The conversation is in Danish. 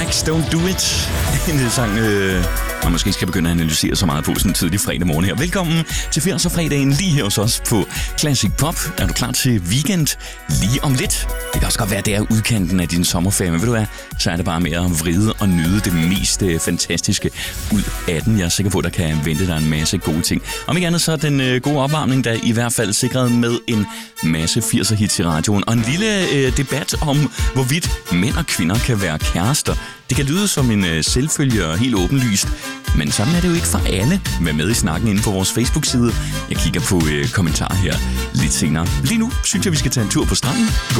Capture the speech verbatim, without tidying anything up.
Breaks, Don't Do It. En sang, øh, man måske skal begynde at analysere så meget på sådan en tidlig fredag morgen her. Velkommen til firser-fredagen lige her hos os på Classic Pop. Er du klar til weekend lige om lidt? Det kan også godt være, det er udkanten af din sommerferie, men ved du hvad, så er det bare med at vride og nyde det mest øh, fantastiske ud af den. Jeg er sikker på, at der kan vente dig en masse gode ting. Om ikke andet så er den øh, gode opvarmning, der i hvert fald sikret med en masse firser-hits i radioen. Og en lille øh, debat om, hvorvidt mænd og kvinder kan være kærester. Det kan lyde som en øh, selvfølge og helt åbenlyst, men sådan er det jo ikke for alle. Vær med i snakken inde på vores Facebook-side. Jeg kigger på øh, kommentarer her lidt senere. Lige nu synes jeg, vi skal tage en tur på stranden. God